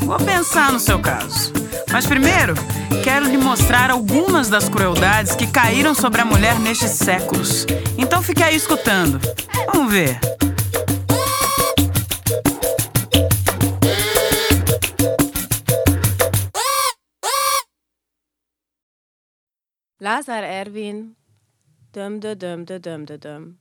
Vou pensar no seu caso. Mas primeiro, quero lhe mostrar algumas das crueldades que caíram sobre a mulher nestes séculos. Então fique aí escutando. Vamos ver. Lázár Ervin, döm.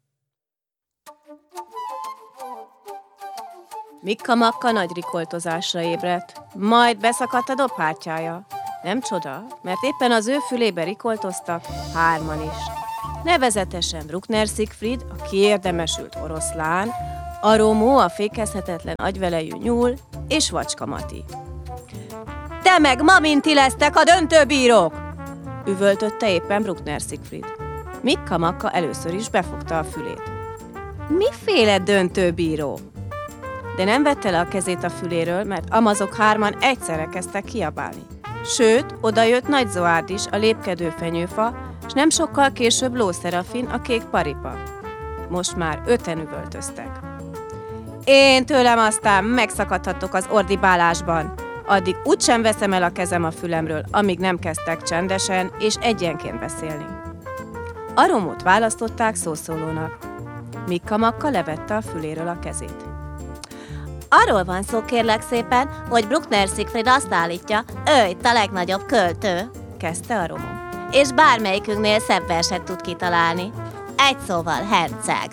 Mikka-Makka nagy rikoltozásra ébredt, majd beszakadt a dobhártyája. Nem csoda, mert éppen az ő fülébe rikoltoztak hárman is. Nevezetesen Bruckner Siegfried, a kiérdemesült oroszlán, Aromó, a fékezhetetlen agyvelejű nyúl, és Vacska Mati. Te meg Maminti lesztek a döntőbírók! Üvöltötte éppen Bruckner Siegfried. Mikka-Makka először is befogta a fülét. Miféle döntőbíró? De nem vette le a kezét a füléről, mert amazok hárman egyszerre kezdtek kiabálni. Sőt, odajött Nagy Zoárd is, a lépkedő fenyőfa, s nem sokkal később Ló Szerafin, a kék paripa. Most már 5-en üvöltöztek. Én tőlem aztán megszakadhatok az ordibálásban. Addig úgysem veszem el a kezem a fülemről, amíg nem kezdtek csendesen és egyenként beszélni. Aromót választották szószólónak. Mikka-Makka levette a füléről a kezét. Arról van szó, kérlek szépen, hogy Bruckner Siegfried azt állítja, ő itt a legnagyobb költő, kezdte Aromó. És bármelyikünknél szebb verset tud kitalálni. Egy szóval herceg.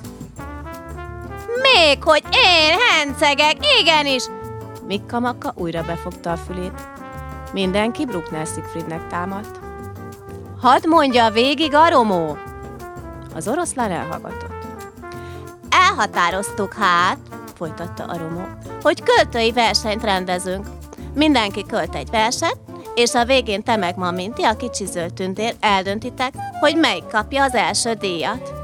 Még hogy én hercegek, igenis! Mikka-Makka újra befogta a fülét. Mindenki Bruckner Siegfriednek támadt. Hadd mondja végig, Aromó! Az oroszlán elhallgatott. Elhatároztuk hát, folytatta Aromó, hogy költői versenyt rendezünk. Mindenki költ egy verset, és a végén te meg Maminti, a kicsi zöld tündér, eldöntitek, hogy melyik kapja az első díjat.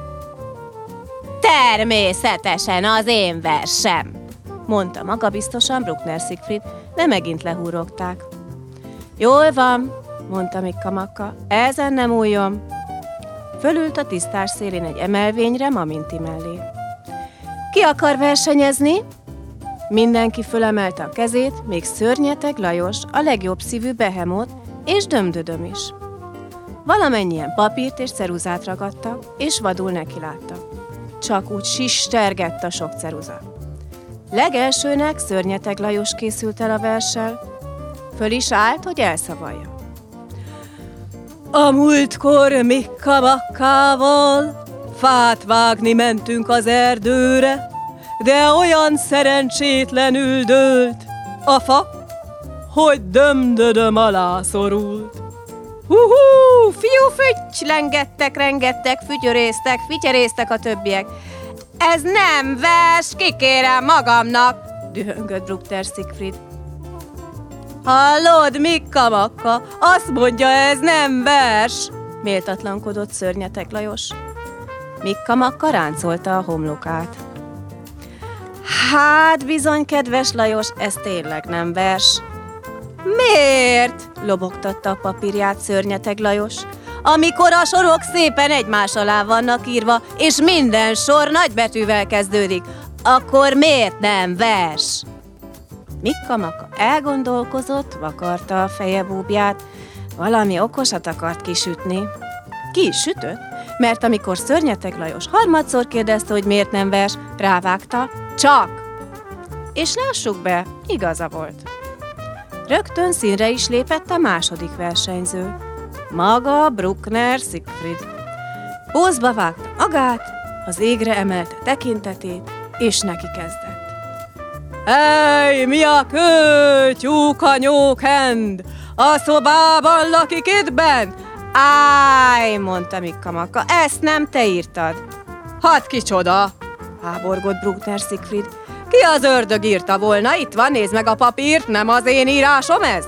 Természetesen az én versem, mondta magabiztosan Bruckner Siegfried, de megint lehúrogták. Jól van, mondta Mikka-Makka, ezen nem újjon. Fölült a tisztás szélén egy emelvényre Maminti mellé. Ki akar versenyezni? Mindenki fölemelte a kezét, még Szörnyeteg Lajos, a legjobb szívű behemót, és Dömdödöm is. Valamennyien papírt és ceruzát ragadtak, és vadul nekiláttak. Csak úgy sistergett a sok ceruza. Legelsőnek Szörnyeteg Lajos készült el a verssel. Föl is állt, hogy elszavalja. A múltkor Mikka-Makkával fát vágni mentünk az erdőre, de olyan szerencsétlenül dőlt a fa, hogy Dömdödöm alá szorult. Hú, fiú-füty, lengettek, rengettek, fütyöréztek, fityeréztek a többiek. Ez nem vers, kikérem magamnak, dühöngött Bruckner Siegfried. Hallod, Mikka-Makka, azt mondja, ez nem vers, méltatlankodott Szörnyeteg Lajos. Mikka-Makka ráncolta a homlokát. Hát bizony, kedves Lajos, ez tényleg nem vers. Miért? Lobogtatta a papírját Szörnyeteg Lajos. Amikor a sorok szépen egymás alá vannak írva, és minden sor nagybetűvel kezdődik, akkor miért nem vers? Mikka-Makka elgondolkozott, vakarta a feje búbját, valami okosat akart kisütni. Ki is sütött, mert amikor Szörnyeteg Lajos harmadszor kérdezte, hogy miért nem vers, rávágta, csak. És lássuk be, igaza volt. Rögtön színre is lépett a második versenyző. Maga Bruckner Siegfried. Pózba vágta magát, az égre emelte tekintetét, és neki kezdett. Ej, mi a kő, tyúka nyókend? A szobában lakik itt bent? Áj, mondta Mikka-Makka, ezt nem te írtad. Hát kicsoda? Háborgott Bruckner Siegfried. Ki az ördög írta volna? Itt van, nézd meg a papírt, nem az én írásom ez?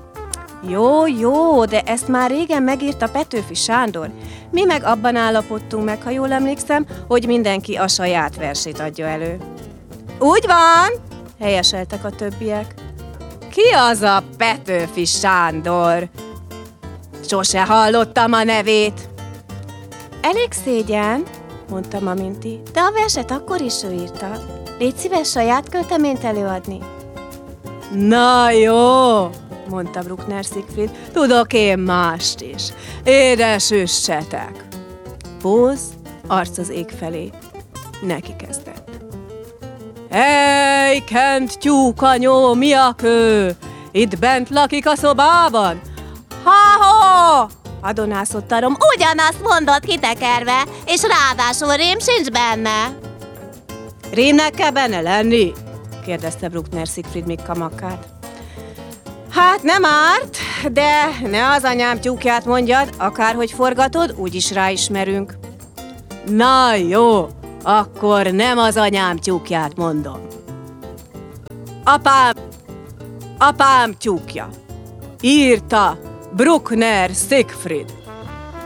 Jó, de ezt már régen megírta Petőfi Sándor. Mi meg abban állapodtunk meg, ha jól emlékszem, hogy mindenki a saját versét adja elő. Úgy van, helyeseltek a többiek. Ki az a Petőfi Sándor? Sose hallottam a nevét. Elég szégyen, mondta Maminti, de a verset akkor is ő írta. Légy szíves saját költeményt előadni. Na jó, mondta Bruckner Siegfried, tudok én mást is. Édes üssetek! Póz, arc az ég felé. Neki kezdett. Hey, Kent tyúkanyó, mi a kő? Itt bent lakik a szobában? Ha-ho! Adonászott a rom. Ugyanazt mondott kitekerve, és ráadásul rém sincs benne. Rémnek kell benne lenni? Kérdezte Bruckner Siegfried Mikka-Makkát. Hát nem árt, de ne az anyám tyúkját mondjad, akárhogy forgatod, úgyis ráismerünk. Na jó, akkor nem az anyám tyúkját mondom. Apám tyúkja. Írta Bruckner Siegfried.